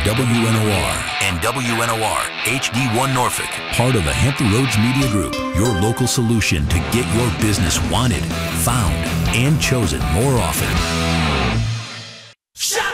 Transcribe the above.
WNOR and WNOR HD1 Norfolk, part of the Hampton Roads Media Group, your local solution to get your business wanted, found, and chosen more often.